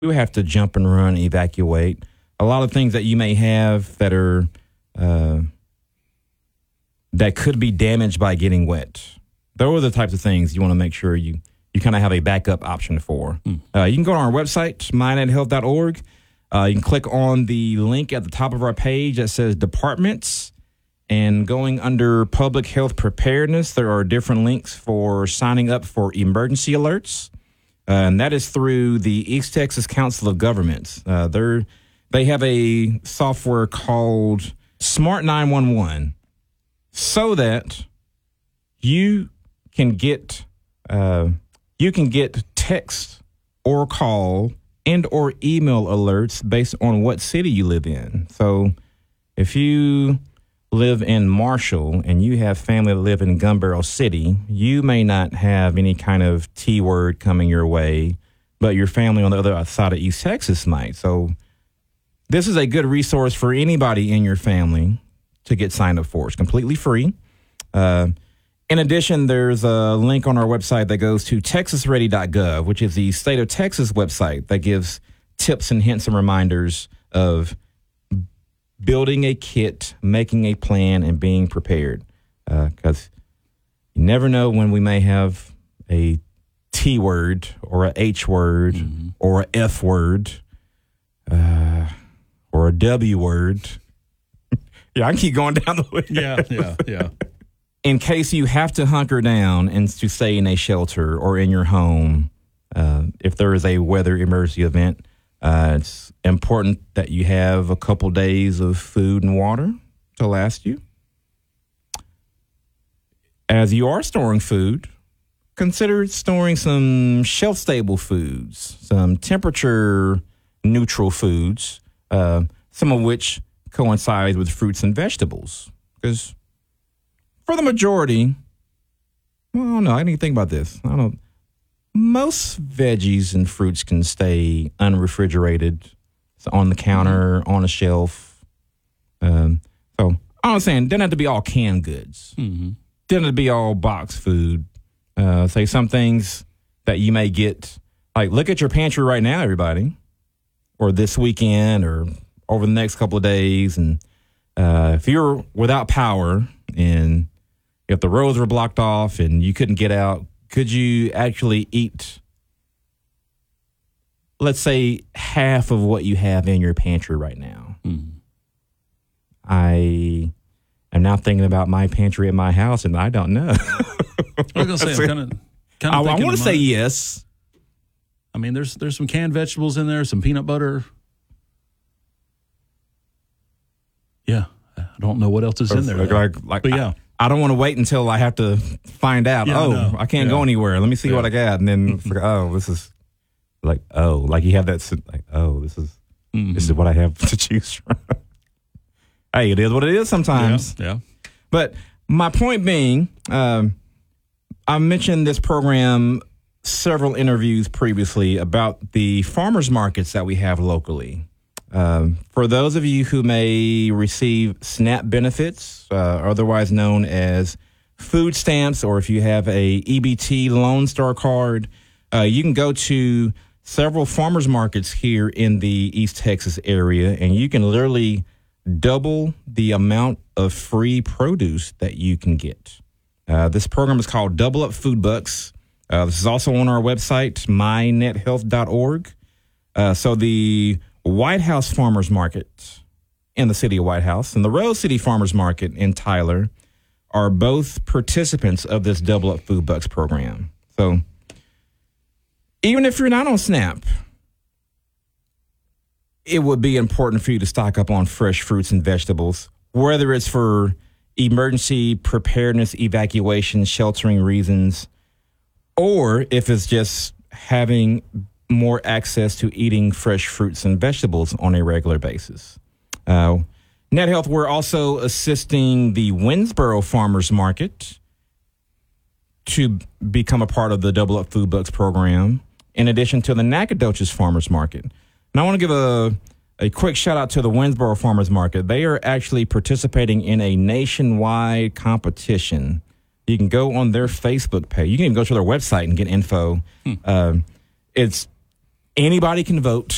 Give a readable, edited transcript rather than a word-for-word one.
we would have to jump and run, evacuate. A lot of things that you may have that are that could be damaged by getting wet. Those are the types of things you want to make sure you kind of have a backup option for. You can go to our website, mynethealth.org. You can click on the link at the top of our page that says departments. And going under public health preparedness, there are different links for signing up for emergency alerts. And that is through the East Texas Council of Governments. They have a software called Smart 911 so that you can get text or call and or email alerts based on what city you live in. So if you live in Marshall and you have family that live in Gun Barrel City, you may not have any kind of T word coming your way, but your family on the other side of East Texas might. So this is a good resource for anybody in your family to get signed up for. It's completely free. In addition, there's a link on our website that goes to texasready.gov, which is the state of Texas website that gives tips and hints and reminders of building a kit, making a plan, and being prepared. Because you never know when we may have a T word or a H word or a F word or a W word. Yeah, I can keep going down the list. Yeah. In case you have to hunker down and to stay in a shelter or in your home, if there is a weather emergency event, it's important that you have a couple days of food and water to last you. As you are storing food, consider storing some shelf-stable foods, some temperature-neutral foods, some of which coincides with fruits and vegetables. Because for the majority, well, I don't know. I didn't think about this. I don't know. Most veggies and fruits can stay unrefrigerated, on the counter, on a shelf. So I'm saying, doesn't have to be all canned goods. Doesn't have to be all box food. Say some things that you may get, like look at your pantry right now, everybody, or this weekend or over the next couple of days. And if you're without power and if the roads were blocked off and you couldn't get out, could you actually eat, let's say, half of what you have in your pantry right now? I am now thinking about my pantry at my house, and I don't know. I was going to say, I want to say yes. I mean, there's some canned vegetables in there, some peanut butter. Yeah, I don't know what else is in there. But yeah. I don't want to wait until I have to find out. I can't go anywhere. Let me see what I got. And then it's like, this is like, like you have that, like, this is what I have to choose from. Hey, it is what it is sometimes. Yeah. But my point being, I mentioned this program several interviews previously about the farmers markets that we have locally. For those of you who may receive SNAP benefits, otherwise known as food stamps, or if you have a EBT Lone Star card, you can go to several farmers markets here in the East Texas area, and you can literally double the amount of free produce that you can get. This program is called Double Up Food Bucks. This is also on our website, mynethealth.org. So the White House Farmers Market in the city of White House and the Rose City Farmers Market in Tyler are both participants of this Double Up Food Bucks program. So even if you're not on SNAP, it would be important for you to stock up on fresh fruits and vegetables, whether it's for emergency preparedness, evacuation, sheltering reasons, or if it's just having more access to eating fresh fruits and vegetables on a regular basis. Net Health, we're also assisting the Winsboro Farmers Market to become a part of the Double Up Food Bucks program, in addition to the Nacogdoches Farmers Market. And I want to give a quick shout out to the Winsboro Farmers Market. They are actually participating in a nationwide competition. You can go on their Facebook page. You can even go to their website and get info. It's anybody can vote.